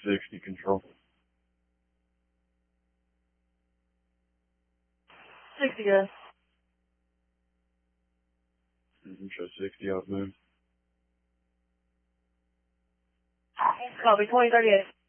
60 control. 60 good. Show 60 off move. Copy, 2038.